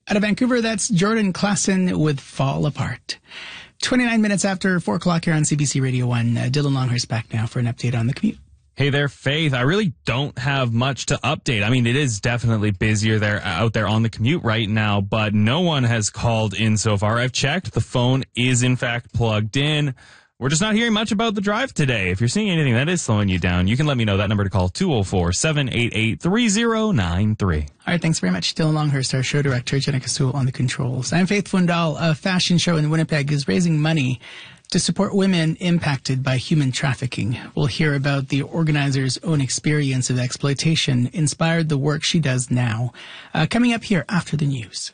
Out of Vancouver, that's Jordan Klassen with Fall Apart. 29 minutes after 4 o'clock here on CBC Radio 1. Dylan Longhurst back now for an update on the commute. Hey there, Faith. I really don't have much to update. I mean, it is definitely busier out there on the commute right now, but no one has called in so far. I've checked. The phone is, in fact, plugged in. We're just not hearing much about the drive today. If you're seeing anything that is slowing you down, you can let me know. That number to call, 204-788-3093. All right, thanks very much, Dylan Longhurst, our show director, Jenica Sewell on the controls. I'm Faith Fundal. A fashion show in Winnipeg is raising money to support women impacted by human trafficking. We'll hear about the organizer's own experience of exploitation inspired the work she does now. Coming up here after the news.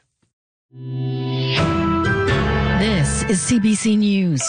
This is CBC News.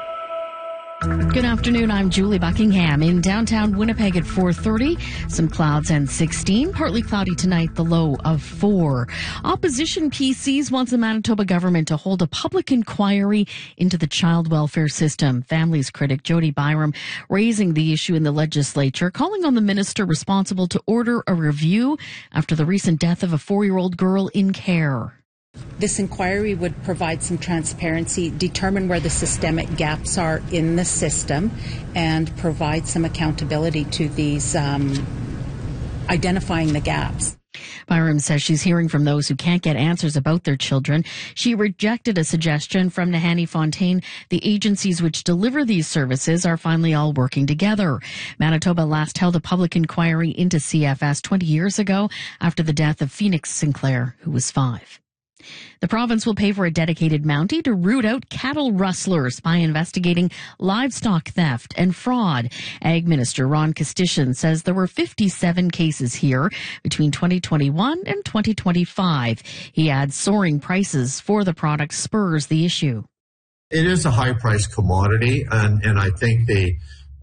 Good afternoon, I'm Julie Buckingham. In downtown Winnipeg at 4:30, some clouds and 16. Partly cloudy tonight, the low of 4. Opposition PCs wants the Manitoba government to hold a public inquiry into the child welfare system. Families critic Jody Byram raising the issue in the legislature, calling on the minister responsible to order a review after the recent death of a 4-year-old girl in care. This inquiry would provide some transparency, determine where the systemic gaps are in the system, and provide some accountability to these, identifying the gaps. Byram says she's hearing from those who can't get answers about their children. She rejected a suggestion from Nahanni Fontaine. The agencies which deliver these services are finally all working together. Manitoba last held a public inquiry into CFS 20 years ago after the death of Phoenix Sinclair, who was 5. The province will pay for a dedicated Mountie to root out cattle rustlers by investigating livestock theft and fraud. Ag Minister Ron Kostyshin says there were 57 cases here between 2021 and 2025. He adds soaring prices for the product spurs the issue. It is a high-priced commodity, and I think the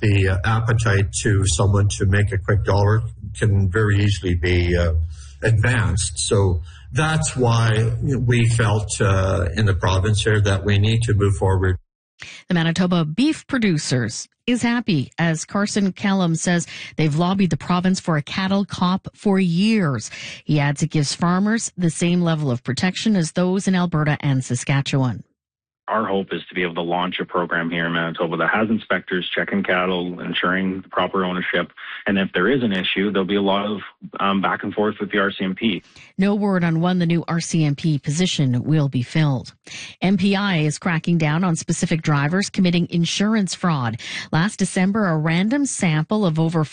appetite to someone to make a quick dollar can very easily be advanced. So that's why we felt in the province here that we need to move forward. The Manitoba Beef Producers is happy, as Carson Callum says they've lobbied the province for a cattle cop for years. He adds it gives farmers the same level of protection as those in Alberta and Saskatchewan. Our hope is to be able to launch a program here in Manitoba that has inspectors checking cattle, ensuring the proper ownership. And if there is an issue, there'll be a lot of back and forth with the RCMP. No word on when the new RCMP position will be filled. MPI is cracking down on specific drivers committing insurance fraud. Last December, a random sample of over